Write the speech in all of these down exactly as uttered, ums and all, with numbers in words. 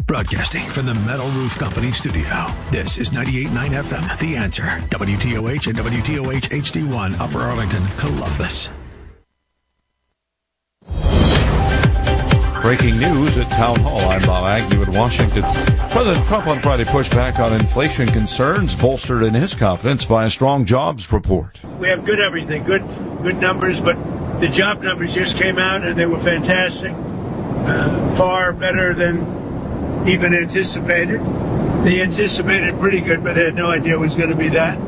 Broadcasting from the Metal Roof Company studio, this is ninety-eight point nine F M, The Answer, W T O H and W T O H H D one, Upper Arlington, Columbus. Breaking news at Town Hall. I'm Bob Agnew in Washington. President Trump on Friday pushed back on inflation concerns, bolstered in his confidence by a strong jobs report. We have good everything, good good numbers, but the job numbers just came out and they were fantastic, uh, far better than even anticipated. They anticipated pretty good, but they had no idea it was going to be that.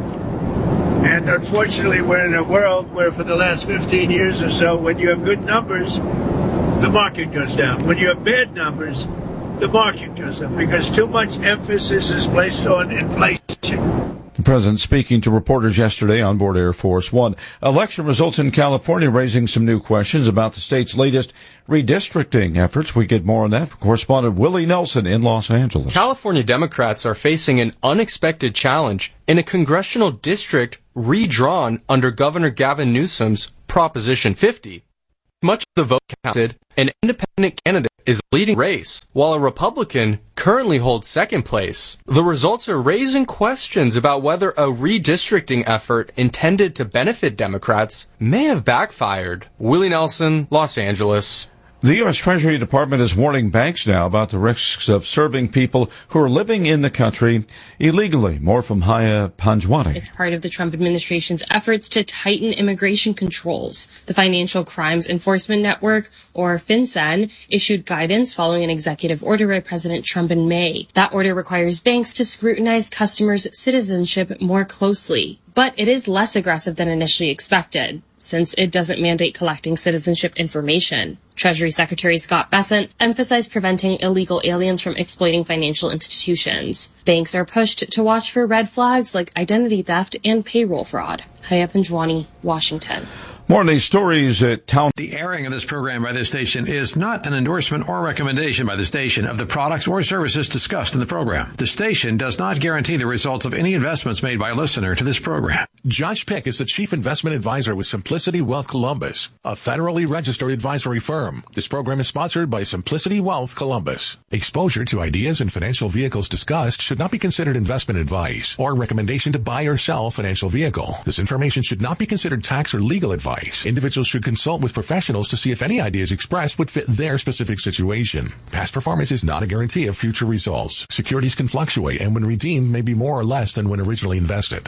And unfortunately, we're in a world where for the last fifteen years or so, when you have good numbers, the market goes down. When you have bad numbers, the market goes up because too much emphasis is placed on inflation. The president speaking to reporters yesterday on board Air Force One. Election results in California raising some new questions about the state's latest redistricting efforts. We get more on that from correspondent Willie Nelson in Los Angeles. California Democrats are facing an unexpected challenge in a congressional district redrawn under Governor Gavin Newsom's Proposition fifty. Much of the vote counted, an independent candidate is leading race, while a Republican currently holds second place. The results are raising questions about whether a redistricting effort intended to benefit Democrats may have backfired. Willie Nelson, Los Angeles. The U S. Treasury Department is warning banks now about the risks of serving people who are living in the country illegally. More from Haya Panjwani. It's part of the Trump administration's efforts to tighten immigration controls. The Financial Crimes Enforcement Network, or FinCEN, issued guidance following an executive order by President Trump in May. That order requires banks to scrutinize customers' citizenship more closely. But it is less aggressive than initially expected, since it doesn't mandate collecting citizenship information. Treasury Secretary Scott Bessent emphasized preventing illegal aliens from exploiting financial institutions. Banks are pushed to watch for red flags like identity theft and payroll fraud. Haya Panjwani, Washington. More on these stories at Town. The airing of this program by this station is not an endorsement or recommendation by the station of the products or services discussed in the program. The station does not guarantee the results of any investments made by a listener to this program. Josh Pick is the Chief Investment Advisor with Simplicity Wealth Columbus, a federally registered advisory firm. This program is sponsored by Simplicity Wealth Columbus. Exposure to ideas and financial vehicles discussed should not be considered investment advice or recommendation to buy or sell a financial vehicle. This information should not be considered tax or legal advice. Individuals should consult with professionals to see if any ideas expressed would fit their specific situation. Past performance is not a guarantee of future results. Securities can fluctuate and when redeemed may be more or less than when originally invested.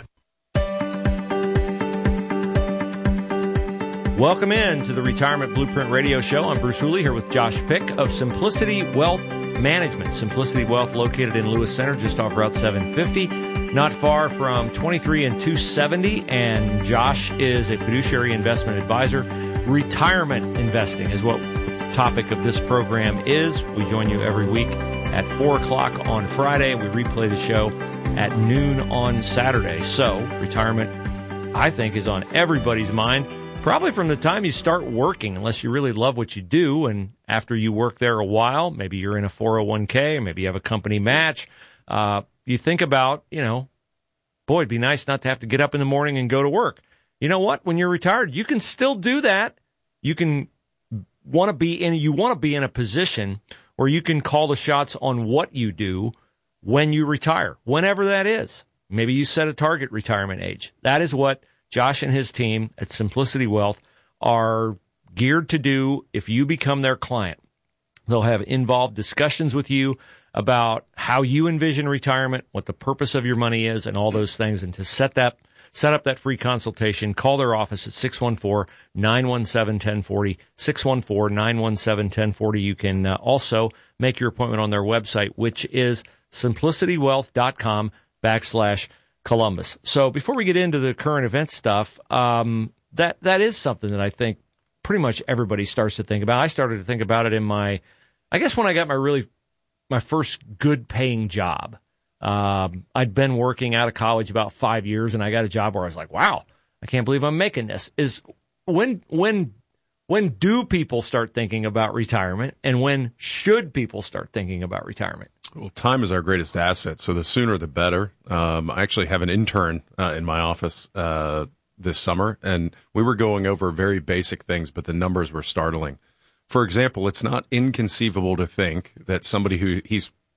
Welcome in to the Retirement Blueprint Radio Show. I'm Bruce Hooley here with Josh Pick of Simplicity Wealth Management. Simplicity Wealth located in Lewis Center just off Route seven fifty. Not far from twenty-three and two seventy, and Josh is a fiduciary investment advisor. Retirement investing is what the topic of this program is. We join you every week at four o'clock on Friday. We replay the show at noon on Saturday. So retirement, I think, is on everybody's mind, probably from the time you start working, unless you really love what you do. And after you work there a while, maybe you're in a four oh one k, or maybe you have a company match. Uh, you think about, you know, boy, it'd be nice not to have to get up in the morning and go to work. You know what? When you're retired, you can still do that. You can want to be in, you want to be in a position where you can call the shots on what you do when you retire, whenever that is. Maybe you set a target retirement age. That is what Josh and his team at Simplicity Wealth are geared to do if you become their client. They'll have involved discussions with you about how you envision retirement, what the purpose of your money is, and all those things. And to set that, set up that free consultation, call their office at six one four, nine one seven, one zero four zero, six one four, nine one seven, one zero four zero. You can uh, also make your appointment on their website, which is simplicitywealth.com backslash Columbus. So before we get into the current event stuff, um, that that is something that I think pretty much everybody starts to think about. I started to think about it in my, I guess when I got my really my first good paying job. Um, I'd been working out of college about five years and I got a job where I was like, wow, I can't believe I'm making this. Is when, when, when do people start thinking about retirement, and when should people start thinking about retirement? Well, time is our greatest asset, so the sooner the better. Um, I actually have an intern uh, in my office uh, this summer, and we were going over very basic things, but the numbers were startling. For example, it's not inconceivable to think that somebody who he's, you know,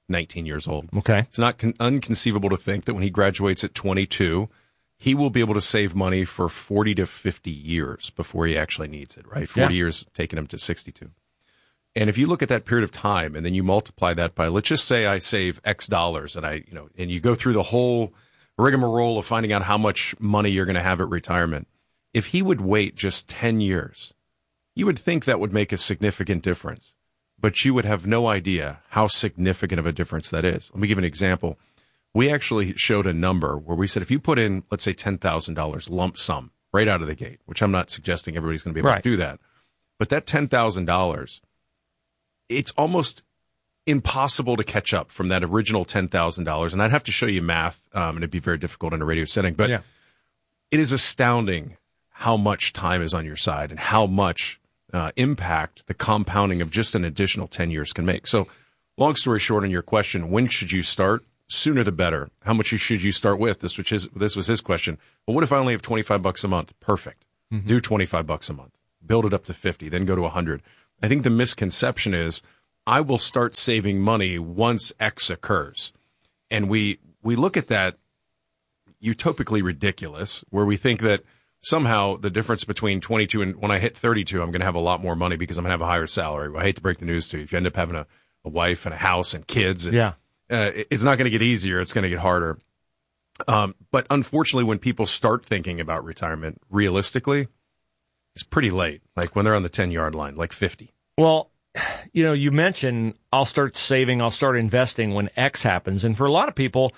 nineteen years old. Okay. It's not con- unconceivable to think that when he graduates at twenty-two, he will be able to save money for forty to fifty years before he actually needs it, right? forty Yeah. years taking him to sixty-two. And if you look at that period of time and then you multiply that by, let's just say I save X dollars and I, you know, and you go through the whole rigmarole of finding out how much money you're going to have at retirement. If he would wait just ten years, you would think that would make a significant difference, but you would have no idea how significant of a difference that is. Let me give you an example. We actually showed a number where we said if you put in, let's say, ten thousand dollars lump sum right out of the gate, which I'm not suggesting everybody's going to be able Right. to do that, but that ten thousand dollars, it's almost impossible to catch up from that original ten thousand dollars. And I'd have to show you math, um, and it'd be very difficult in a radio setting, but Yeah. it is astounding how much time is on your side and how much uh, impact the compounding of just an additional ten years can make. So long story short, on your question, when should you start? Sooner the better. How much should you start with? This, which is, this was his question. Well, what if I only have twenty-five bucks a month? Perfect. Mm-hmm. Do twenty-five bucks a month. Build it up to fifty, then go to one hundred. I think the misconception is I will start saving money once X occurs. And we we look at that utopically ridiculous, where we think that somehow the difference between twenty-two and when I hit thirty-two, I'm going to have a lot more money because I'm going to have a higher salary. I hate to break the news to you. If you end up having a, a wife and a house and kids, and, Yeah. uh, it's not going to get easier. It's going to get harder. Um, but unfortunately, when people start thinking about retirement realistically, it's pretty late. Like when they're on the ten-yard line, like fifty. Well, you know, you mentioned I'll start saving, I'll start investing when X happens. And for a lot of people,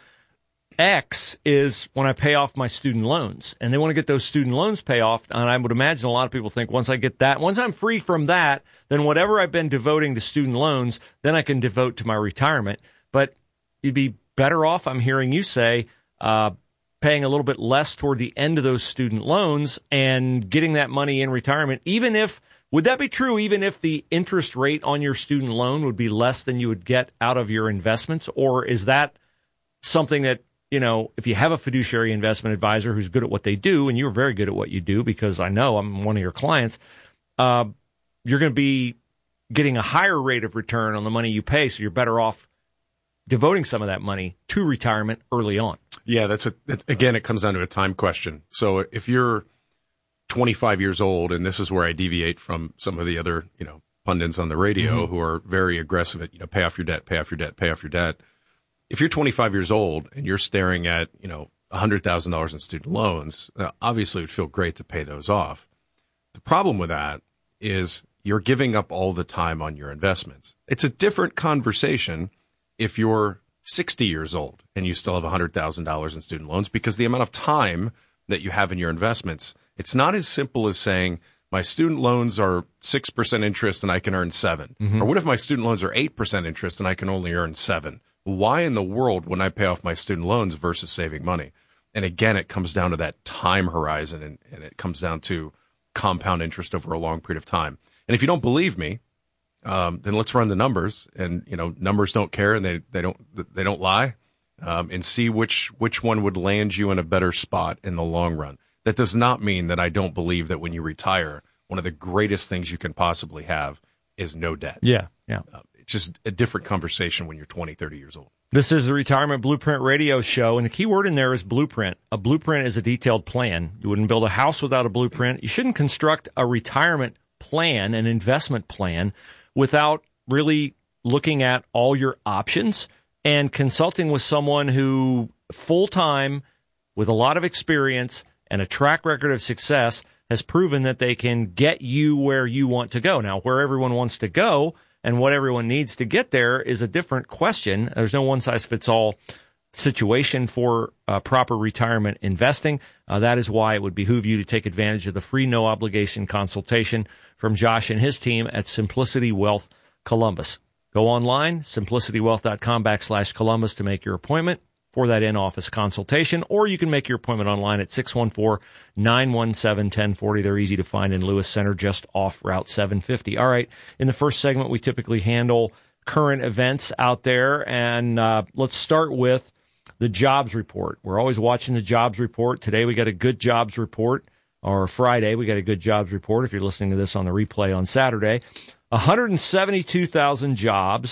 X is when I pay off my student loans. And they want to get those student loans pay off. And I would imagine a lot of people think once I get that, once I'm free from that, then whatever I've been devoting to student loans, then I can devote to my retirement. But you'd be better off, I'm hearing you say, uh, paying a little bit less toward the end of those student loans and getting that money in retirement, even if, would that be true, even if the interest rate on your student loan would be less than you would get out of your investments? Or is that something that, you know, if you have a fiduciary investment advisor who's good at what they do, and you're very good at what you do because I know I'm one of your clients, uh, you're going to be getting a higher rate of return on the money you pay, so you're better off devoting some of that money to retirement early on. Yeah, that's a, again, it comes down to a time question. So if you're twenty-five years old, and this is where I deviate from some of the other, you know, pundits on the radio mm-hmm. who are very aggressive at, you know, pay off your debt, pay off your debt, pay off your debt. If you're twenty-five years old and you're staring at, you know, one hundred thousand dollars in student loans, uh, obviously it would feel great to pay those off. The problem with that is you're giving up all the time on your investments. It's a different conversation if you're sixty years old and you still have one hundred thousand dollars in student loans, because the amount of time that you have in your investments, it's not as simple as saying my student loans are six percent interest and I can earn seven. Mm-hmm. Or what if my student loans are eight percent interest and I can only earn seven? Why in the world would I pay off my student loans versus saving money? And again, it comes down to that time horizon, and, and it comes down to compound interest over a long period of time. And if you don't believe me, um, then let's run the numbers. And you know, numbers don't care, and they they don't they don't lie. Um, and see which which one would land you in a better spot in the long run. That does not mean that I don't believe that when you retire, one of the greatest things you can possibly have is no debt. Yeah, yeah. Uh, it's just a different conversation when you're twenty, thirty years old. This is the Retirement Blueprint Radio Show, and the key word in there is blueprint. A blueprint is a detailed plan. You wouldn't build a house without a blueprint. You shouldn't construct a retirement plan, an investment plan, without really looking at all your options and consulting with someone who full-time, with a lot of experience and a track record of success, has proven that they can get you where you want to go. Now, where everyone wants to go and what everyone needs to get there is a different question. There's no one-size-fits-all situation for uh, proper retirement investing. Uh, that is why it would behoove you to take advantage of the free no-obligation consultation from Josh and his team at Simplicity Wealth Columbus. Go online, simplicitywealth.com backslash Columbus to make your appointment for that in-office consultation, or you can make your appointment online at six one four, nine one seven, one oh four oh. They're easy to find in Lewis Center, just off Route seven fifty. All right, in the first segment, we typically handle current events out there, and uh, let's start with the jobs report. We're always watching the jobs report. Today we got a good jobs report, or Friday we got a good jobs report if you're listening to this on the replay on Saturday. one hundred seventy-two thousand jobs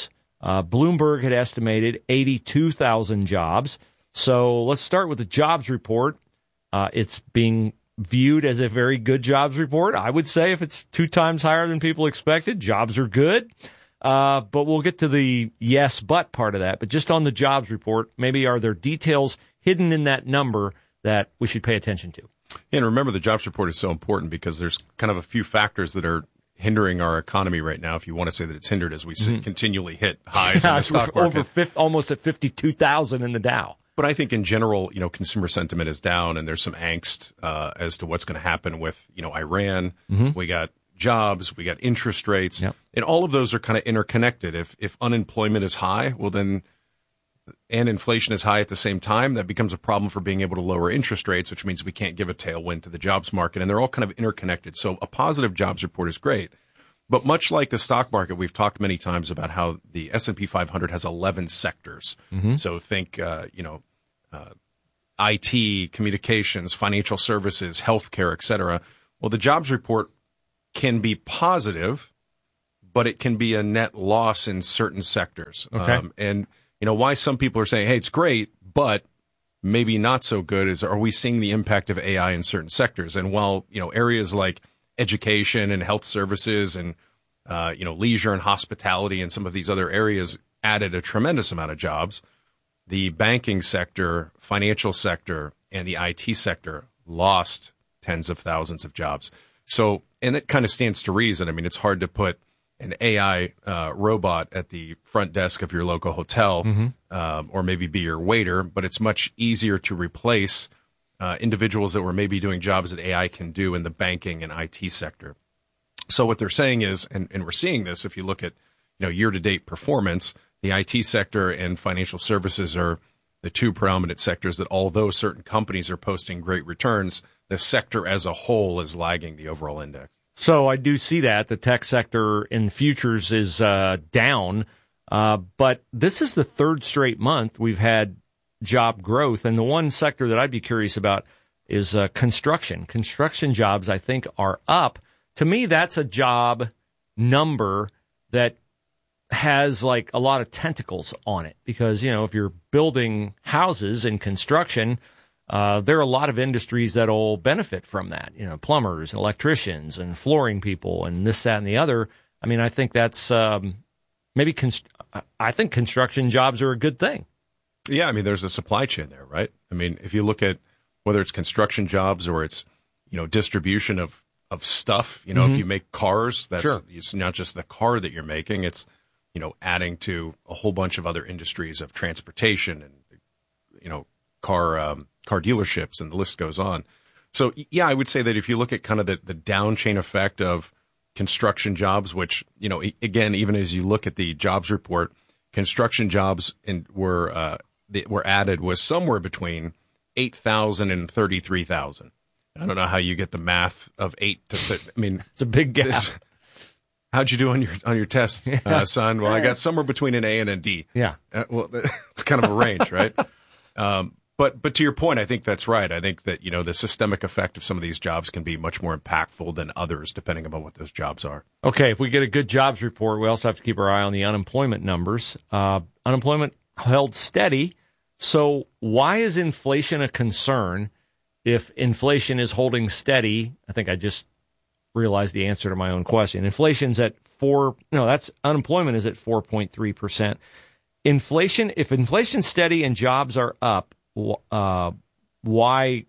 Uh, Bloomberg had estimated eighty-two thousand jobs. So let's start with the jobs report. Uh, it's being viewed as a very good jobs report. I would say if it's two times higher than people expected, jobs are good. Uh, but we'll get to the yes, but part of that. But just on the jobs report, maybe are there details hidden in that number that we should pay attention to? And remember, the jobs report is so important because there's kind of a few factors that are hindering our economy right now, if you want to say that it's hindered, as we mm-hmm. continually hit highs yeah, in the stock market. Over fifty, almost at fifty-two thousand in the Dow. But I think in general, you know, consumer sentiment is down, and there's some angst uh, as to what's going to happen with, you know, Iran. Mm-hmm. We got jobs, we got interest rates, yep. and all of those are kind of interconnected. If if unemployment is high, well then, and inflation is high at the same time, that becomes a problem for being able to lower interest rates, which means we can't give a tailwind to the jobs market, and they're all kind of interconnected. So a positive jobs report is great. But much like the stock market, we've talked many times about how the S and P five hundred has eleven sectors. Mm-hmm. So think, uh, you know, uh, I T, communications, financial services, healthcare, et cetera. Well, the jobs report can be positive, but it can be a net loss in certain sectors. Okay. Um, and, you know, why some people are saying, hey, it's great, but maybe not so good is, are we seeing the impact of A I in certain sectors? And while, you know, areas like education and health services and, uh, you know, leisure and hospitality and some of these other areas added a tremendous amount of jobs, the banking sector, financial sector, and the I T sector lost tens of thousands of jobs. So, and it kind of stands to reason. I mean, it's hard to put an A I uh, robot at the front desk of your local hotel, mm-hmm. um, or maybe be your waiter, but it's much easier to replace uh, individuals that were maybe doing jobs that A I can do in the banking and I T sector. So what they're saying is, and, and we're seeing this if you look at, you know, year-to-date performance, the I T sector and financial services are the two predominant sectors that, although certain companies are posting great returns, the sector as a whole is lagging the overall index. So I do see that the tech sector in futures is uh, down, uh, but this is the third straight month we've had job growth, and the one sector that I'd be curious about is uh, construction. Construction jobs, I think, are up. To me, that's a job number that has like a lot of tentacles on it because, you know, if you're building houses in construction, uh, there are a lot of industries that'll benefit from that. You know, plumbers, electricians, and flooring people, and this, that, and the other. I mean, I think that's um, maybe. Const- I think construction jobs are a good thing. Yeah, I mean, there's a supply chain there, right? I mean, if you look at whether it's construction jobs or it's, you know, distribution of of stuff. You know, mm-hmm. if you make cars, that's sure. It's not just the car that you're making. It's, you know, adding to a whole bunch of other industries of transportation and, you know, car um, car dealerships, and the list goes on. So, yeah, I would say that if you look at kind of the, the down chain effect of construction jobs, which, you know, again, even as you look at the jobs report, construction jobs in, were uh, that were added was somewhere between eight thousand and thirty-three thousand. I don't know how you get the math of eight to. Th- I mean, it's a big gap. This, how'd you do on your on your test, yeah. uh, son? Well, I got somewhere between an A and a D. Yeah. Uh, well, it's kind of a range, right? Um, but but to your point, I think that's right. I think that, you know, the systemic effect of some of these jobs can be much more impactful than others, depending on what those jobs are. Okay, if we get a good jobs report, we also have to keep our eye on the unemployment numbers. Uh, unemployment held steady. So why is inflation a concern? If inflation is holding steady, I think I just realized the answer to my own question. Inflation's at four, no, that's unemployment is at four point three percent. Inflation, if inflation's steady and jobs are up, uh, why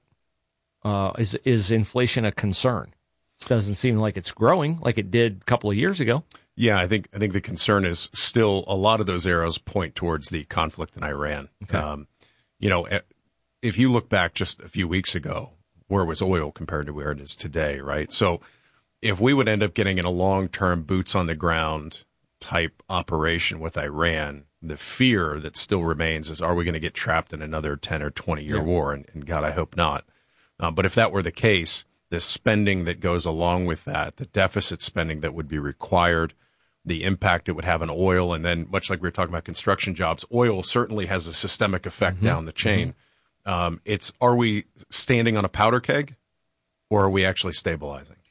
uh, is is inflation a concern? Doesn't seem like it's growing like it did a couple of years ago. Yeah, I think I think the concern is still a lot of those arrows point towards the conflict in Iran. Okay. Um, you know, if you look back just a few weeks ago, where was oil compared to where it is today, right? So if we would end up getting in a long-term boots-on-the-ground type operation with Iran, the fear that still remains is, are we going to get trapped in another ten or twenty-year yeah. war? And, and God, I hope not. Uh, but if that were the case, the spending that goes along with that, the deficit spending that would be required, the impact it would have on oil, and then much like we were talking about construction jobs, oil certainly has a systemic effect mm-hmm. down the chain. Mm-hmm. Um, it's, are we standing on a powder keg, or are we actually stabilizing?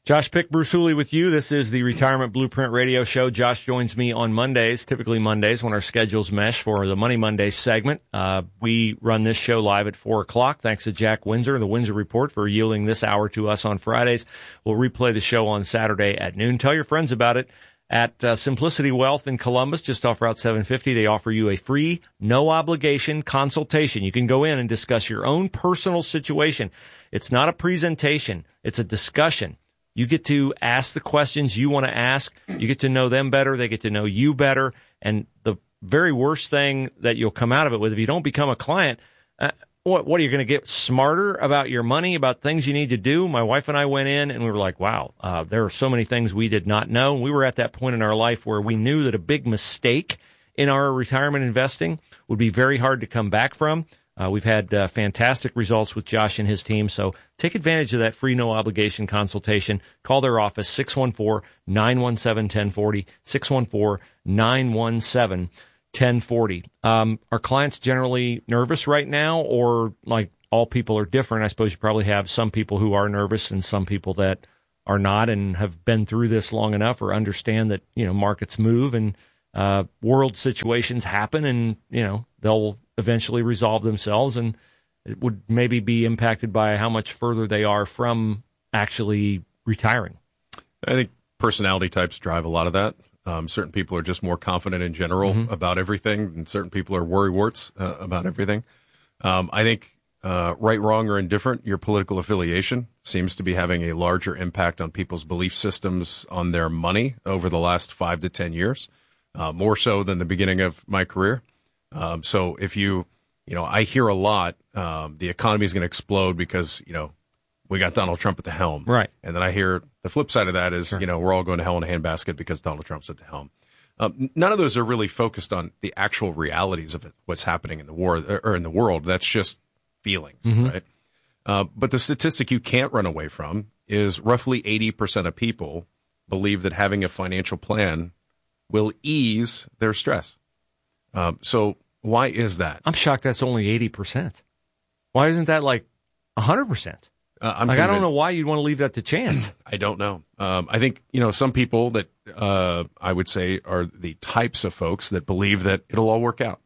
Josh Pick, Bruce Hooley with you. This is the Retirement Blueprint Radio Show. Josh joins me on Mondays, typically Mondays when our schedules mesh for the Money Monday segment. Uh, we run this show live at four o'clock. Thanks to Jack Windsor and the Windsor Report for yielding this hour to us on Fridays. We'll replay the show on Saturday at noon. Tell your friends about it. At uh, Simplicity Wealth in Columbus, just off Route seven fifty, they offer you a free, no-obligation consultation. You can go in and discuss your own personal situation. It's not a presentation. It's a discussion. You get to ask the questions you want to ask. You get to know them better. They get to know you better. And the very worst thing that you'll come out of it with, if you don't become a client, uh, what, what are you going to get smarter about your money, about things you need to do? My wife and I went in and we were like, wow, uh, there are so many things we did not know. And we were at that point in our life where we knew that a big mistake in our retirement investing would be very hard to come back from. Uh, we've had uh, fantastic results with Josh and his team, so take advantage of that free no-obligation consultation. Call their office, six one four, nine one seven, one zero four zero, six one four, nine one seven, one zero four zero. Um, are clients generally nervous right now, or like all people are different? I suppose you probably have some people who are nervous and some people that are not and have been through this long enough or understand that, you know, markets move and uh, world situations happen and, you know, they'll eventually resolve themselves, and it would maybe be impacted by how much further they are from actually retiring. I think personality types drive a lot of that. Um, certain people are just more confident in general mm-hmm. about everything, and certain people are worrywarts uh, about everything. Um, I think uh, right, wrong, or indifferent, your political affiliation seems to be having a larger impact on people's belief systems on their money over the last five to ten years, uh, more so than the beginning of my career. Um, so if you, you know, I hear a lot, um, the economy is going to explode because, you know, we got Donald Trump at the helm. Right. And then I hear the flip side of that is, sure. you know, we're all going to hell in a handbasket because Donald Trump's at the helm. Um, none of those are really focused on the actual realities of it, what's happening in the war or in the world. That's just feelings, mm-hmm. right? Uh, but the statistic you can't run away from is roughly eighty percent of people believe that having a financial plan will ease their stress. Um, so why is that? I'm shocked that's only eighty percent. Why isn't that like one hundred percent? Uh, I'm like, convinced. I don't know why you'd want to leave that to chance. I don't know. Um, I think, you know, some people that uh, I would say are the types of folks that believe that it'll all work out.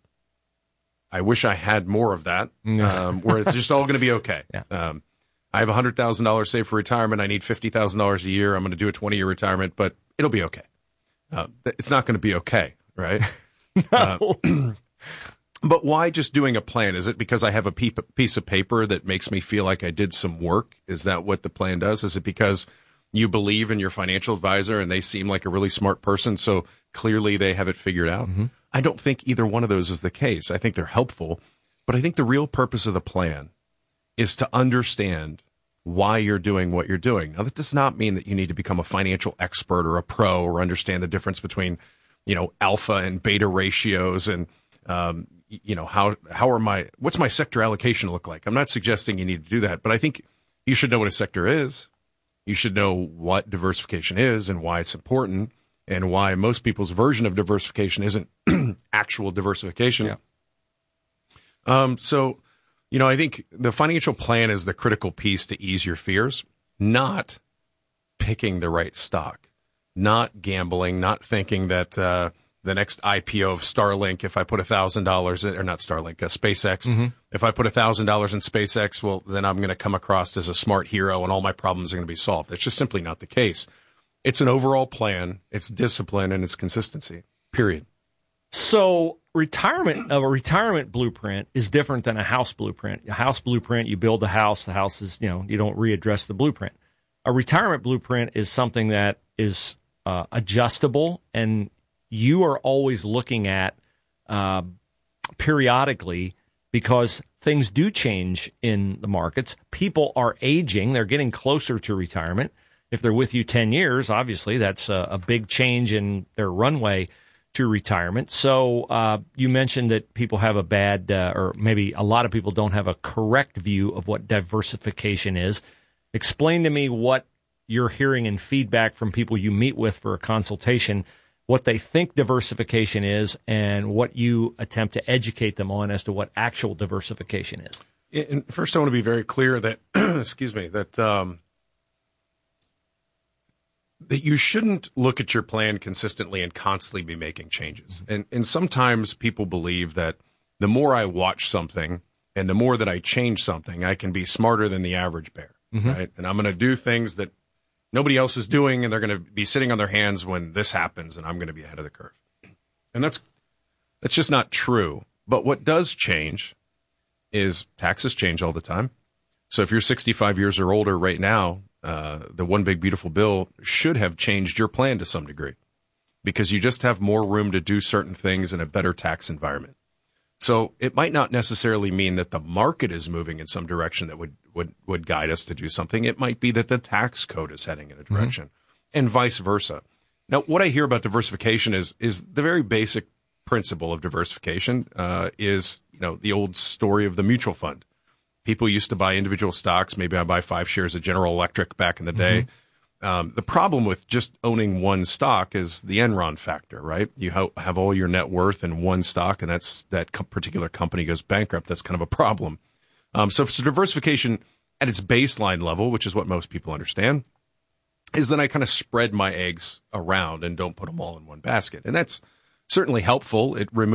I wish I had more of that, um, where it's just all going to be okay. Yeah. Um, I have one hundred thousand dollars saved for retirement. I need fifty thousand dollars a year. I'm going to do a twenty-year retirement, but it'll be okay. Uh, it's not going to be okay, right? No. Uh, but why just doing a plan? Is it because I have a piece of paper that makes me feel like I did some work? Is that what the plan does? Is it because you believe in your financial advisor and they seem like a really smart person, so clearly they have it figured out? Mm-hmm. I don't think either one of those is the case. I think they're helpful, but I think the real purpose of the plan is to understand why you're doing what you're doing. Now, that does not mean that you need to become a financial expert or a pro or understand the difference between, you know, alpha and beta ratios and, um, you know, how, how are my, what's my sector allocation look like? I'm not suggesting you need to do that, but I think you should know what a sector is. You should know what diversification is and why it's important and why most people's version of diversification isn't actual diversification. Yeah. Um, so, you know, I think the financial plan is the critical piece to ease your fears, not picking the right stock, not gambling, not thinking that, uh, the next I P O of Starlink, if I put a thousand dollars in, or not Starlink, uh, SpaceX, mm-hmm. if I put a thousand dollars in SpaceX, well, then I'm going to come across as a smart hero and all my problems are going to be solved. That's just simply not the case. It's an overall plan. It's discipline and it's consistency, period. So retirement, a retirement blueprint is different than a house blueprint. A house blueprint, you build the house, the house is, you know, you don't readdress the blueprint. A retirement blueprint is something that is uh, adjustable, and you are always looking at uh, periodically, because things do change in the markets. People are aging. They're getting closer to retirement. If they're with you ten years, obviously that's a, a big change in their runway to retirement. So uh, you mentioned that people have a bad, uh, or maybe a lot of people don't have a correct view of what diversification is. Explain to me what you're hearing in feedback from people you meet with for a consultation, what they think diversification is, and what you attempt to educate them on as to what actual diversification is. And first, I want to be very clear that, excuse me, that um, that you shouldn't look at your plan consistently and constantly be making changes. And and sometimes people believe that the more I watch something and the more that I change something, I can be smarter than the average bear, mm-hmm. right? And I'm going to do things that nobody else is doing, and they're going to be sitting on their hands when this happens, and I'm going to be ahead of the curve. And that's that's just not true. But what does change is taxes change all the time. So if you're sixty-five years or older right now, uh, the One Big Beautiful Bill should have changed your plan to some degree, because you just have more room to do certain things in a better tax environment. So it might not necessarily mean that the market is moving in some direction that would, would, would guide us to do something. It might be that the tax code is heading in a direction, mm-hmm. and vice versa. Now, what I hear about diversification is is the very basic principle of diversification uh, is, you know, the old story of the mutual fund. People used to buy individual stocks. Maybe I buy five shares of General Electric back in the day. Mm-hmm. Um, the problem with just owning one stock is the Enron factor, right? You ha- have all your net worth in one stock, and that's that co- particular company goes bankrupt. That's kind of a problem. Um, so, so diversification at its baseline level, which is what most people understand, is that I kind of spread my eggs around and don't put them all in one basket. And that's certainly helpful. It removes